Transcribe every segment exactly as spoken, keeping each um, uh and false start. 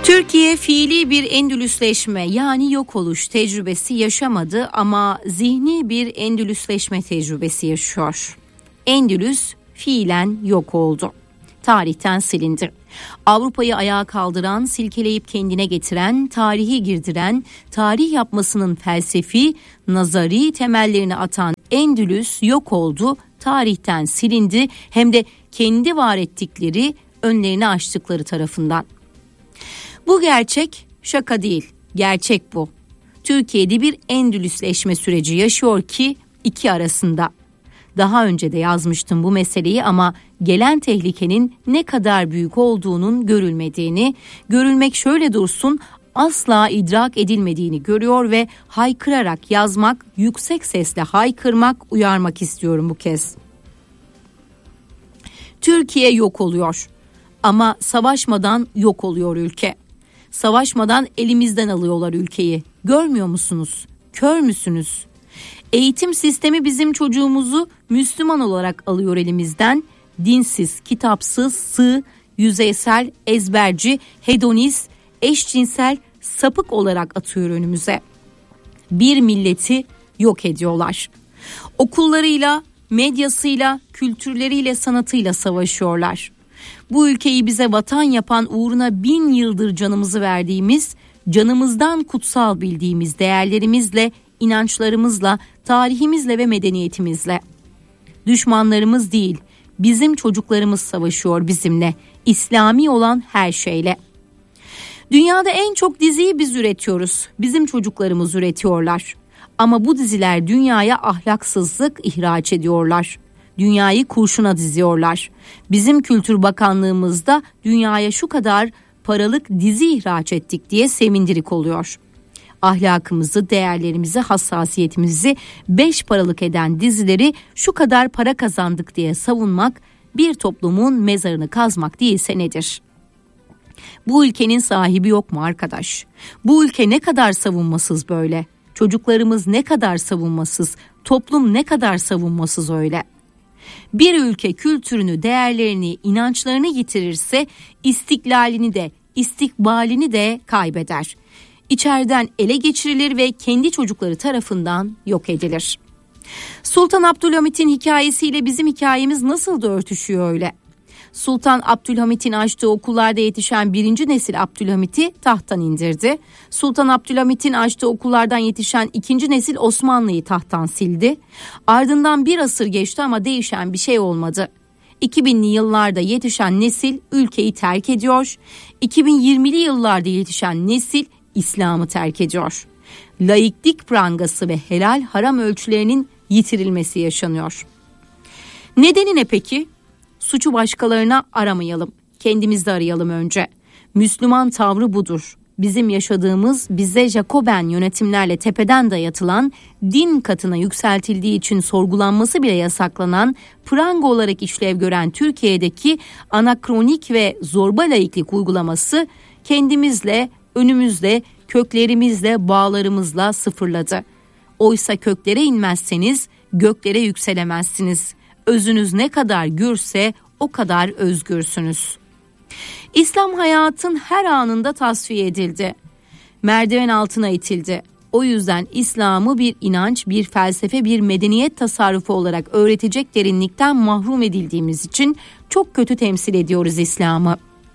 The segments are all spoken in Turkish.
Türkiye fiili bir endülüsleşme yani yok oluş tecrübesi yaşamadı ama zihni bir endülüsleşme tecrübesi yaşıyor. Endülüs fiilen yok oldu. Tarihten silindi. Avrupa'yı ayağa kaldıran, silkeleyip kendine getiren, tarihi girdiren, tarih yapmasının felsefi, nazari temellerini atan Endülüs yok oldu, tarihten silindi hem de kendi var ettikleri, önlerini açtıkları tarafından. Bu gerçek şaka değil, gerçek bu. Türkiye'de bir endülüsleşme süreci yaşıyor ki iki arasında. Daha önce de yazmıştım bu meseleyi ama gelen tehlikenin ne kadar büyük olduğunun görülmediğini, görülmek şöyle dursun asla idrak edilmediğini görüyor ve haykırarak yazmak, yüksek sesle haykırmak, uyarmak istiyorum bu kez. Türkiye yok oluyor ama savaşmadan yok oluyor ülke. Savaşmadan elimizden alıyorlar ülkeyi. Görmüyor musunuz? Kör müsünüz? Eğitim sistemi bizim çocuğumuzu Müslüman olarak alıyor elimizden. Dinsiz, kitapsız, sığ, yüzeysel, ezberci, hedonist, eşcinsel, sapık olarak atıyor önümüze. Bir milleti yok ediyorlar. Okullarıyla, medyasıyla, kültürleriyle, sanatıyla savaşıyorlar. Bu ülkeyi bize vatan yapan, uğruna bin yıldır canımızı verdiğimiz, canımızdan kutsal bildiğimiz değerlerimizle, inançlarımızla, tarihimizle ve medeniyetimizle. Düşmanlarımız değil, bizim çocuklarımız savaşıyor bizimle, İslami olan her şeyle. Dünyada en çok diziyi biz üretiyoruz, bizim çocuklarımız üretiyorlar. Ama bu diziler dünyaya ahlaksızlık ihraç ediyorlar. Dünyayı kurşuna diziyorlar. Bizim Kültür Bakanlığımızda dünyaya şu kadar paralık dizi ihraç ettik diye sevindirik oluyor. Ahlakımızı, değerlerimizi, hassasiyetimizi beş paralık eden dizileri şu kadar para kazandık diye savunmak bir toplumun mezarını kazmak değilse nedir? Bu ülkenin sahibi yok mu arkadaş? Bu ülke ne kadar savunmasız böyle? Çocuklarımız ne kadar savunmasız? Toplum ne kadar savunmasız öyle? Bir ülke kültürünü, değerlerini, inançlarını yitirirse istiklalini de, istikbalini de kaybeder. İçeriden ele geçirilir ve kendi çocukları tarafından yok edilir. Sultan Abdülhamit'in hikayesiyle bizim hikayemiz nasıl da örtüşüyor öyle. Sultan Abdülhamit'in açtığı okullarda yetişen birinci nesil Abdülhamit'i tahttan indirdi. Sultan Abdülhamit'in açtığı okullardan yetişen ikinci nesil Osmanlı'yı tahttan sildi. Ardından bir asır geçti ama değişen bir şey olmadı. iki binli yıllarda yetişen nesil ülkeyi terk ediyor. iki bin yirmili yıllarda yetişen nesil İslam'ı terk ediyor. Laiklik prangası ve helal haram ölçülerinin yitirilmesi yaşanıyor. Nedeni ne peki? Suçu başkalarına aramayalım. Kendimizde arayalım önce. Müslüman tavrı budur. Bizim yaşadığımız, bize Jacoben yönetimlerle tepeden dayatılan, din katına yükseltildiği için sorgulanması bile yasaklanan, pranga olarak işlev gören Türkiye'deki anakronik ve zorba laiklik uygulaması kendimizle, önümüzle, köklerimizle, bağlarımızla sıfırladı. Oysa köklere inmezseniz göklere yükselemezsiniz. Özünüz ne kadar gürse o kadar özgürsünüz. İslam hayatın her anında tasfiye edildi. Merdiven altına itildi. O yüzden İslam'ı bir inanç, bir felsefe, bir medeniyet tasarrufu olarak öğretecek derinlikten mahrum edildiğimiz için çok kötü temsil ediyoruz İslam'ı.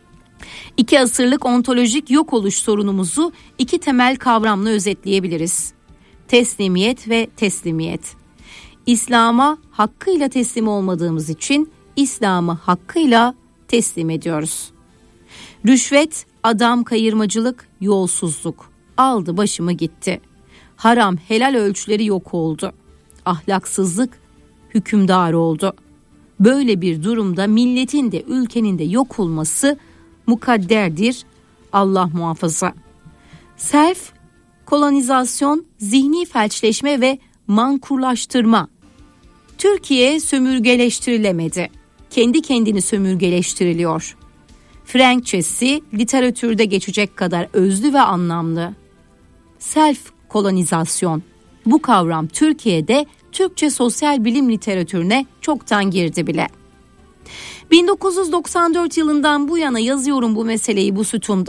İki asırlık ontolojik yok oluş sorunumuzu iki temel kavramla özetleyebiliriz. Teslimiyet ve teslimiyet. İslam'a hakkıyla teslim olmadığımız için İslam'ı hakkıyla teslim ediyoruz. Rüşvet, adam kayırmacılık, yolsuzluk aldı başımı gitti. Haram helal ölçüleri yok oldu. Ahlaksızlık hükümdar oldu. Böyle bir durumda milletin de ülkenin de yok olması mukadderdir. Allah muhafaza. Self, kolonizasyon, zihni felçleşme ve mankurlaştırma. Türkiye sömürgeleştirilemedi. Kendi kendini sömürgeleştiriliyor. Frenkçesi literatürde geçecek kadar özlü ve anlamlı. Self kolonizasyon. Bu kavram Türkiye'de Türkçe sosyal bilim literatürüne çoktan girdi bile. bin dokuz yüz doksan dört yılından bu yana yazıyorum bu meseleyi bu sütunda.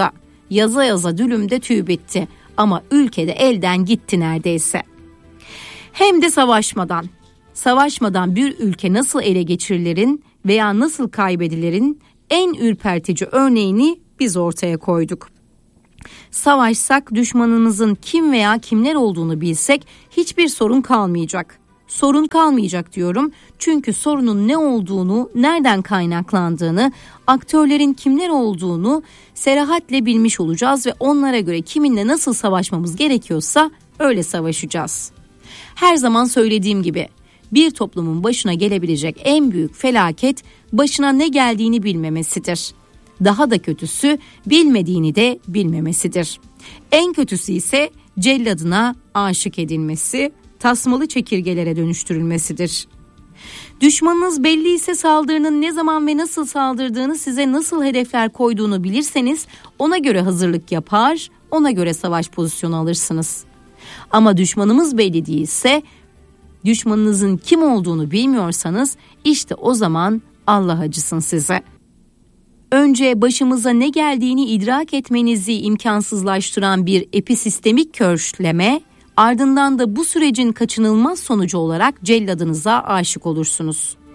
Yaza yaza dülümde tüy bitti ama ülkede elden gitti neredeyse. Hem de savaşmadan. Savaşmadan bir ülke nasıl ele geçirilerin veya nasıl kaybedilerin en ürpertici örneğini biz ortaya koyduk. Savaşsak, düşmanımızın kim veya kimler olduğunu bilsek hiçbir sorun kalmayacak. Sorun kalmayacak diyorum çünkü sorunun ne olduğunu, nereden kaynaklandığını, aktörlerin kimler olduğunu serahatle bilmiş olacağız ve onlara göre kiminle nasıl savaşmamız gerekiyorsa öyle savaşacağız. Her zaman söylediğim gibi bir toplumun başına gelebilecek en büyük felaket başına ne geldiğini bilmemesidir. Daha da kötüsü bilmediğini de bilmemesidir. En kötüsü ise celladına aşık edilmesi, tasmalı çekirgelere dönüştürülmesidir. Düşmanınız belli ise saldırının ne zaman ve nasıl saldırdığını, size nasıl hedefler koyduğunu bilirseniz ona göre hazırlık yapar, ona göre savaş pozisyonu alırsınız. Ama düşmanımız belli değilse, düşmanınızın kim olduğunu bilmiyorsanız işte o zaman Allah acısın size. Önce başımıza ne geldiğini idrak etmenizi imkansızlaştıran bir episistemik körşleme, ardından da bu sürecin kaçınılmaz sonucu olarak celladınıza aşık olursunuz.